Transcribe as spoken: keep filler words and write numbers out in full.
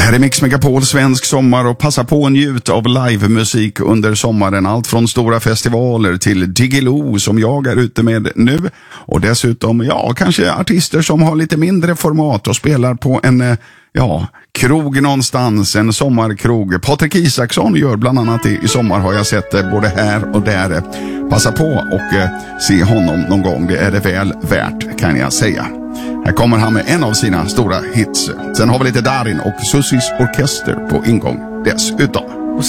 här är Mix Megapol, svensk sommar, och passa på att njuta av livemusik under sommaren. Allt från stora festivaler till Diggiloo som jag är ute med nu. Och dessutom, ja, kanske artister som har lite mindre format och spelar på en, ja, krog någonstans, en sommarkrog. Patrik Isaksson gör bland annat i, i sommar, har jag sett både här och där. Passa på och eh, se honom någon gång, det är det väl värt, kan jag säga. Här kommer han med en av sina stora hits. Sen har vi lite Darin och Sussis orkester på ingång dessutom.